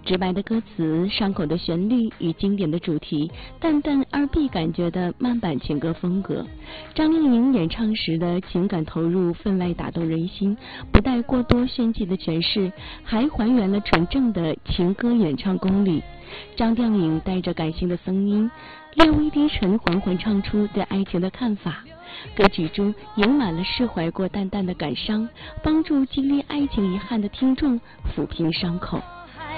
直白的歌词、伤口的旋律与经典的主题，淡淡而必感觉的慢板情歌风格。张靓颖演唱时的情感投入分外打动人心，不带过多炫技的诠释，还还原了纯正的情歌演唱功力。张靓颖带着感性的声音，略微低沉，缓缓唱出对爱情的看法。歌曲中盈满了释怀过淡淡的感伤，帮助经历爱情遗憾的听众抚平伤口。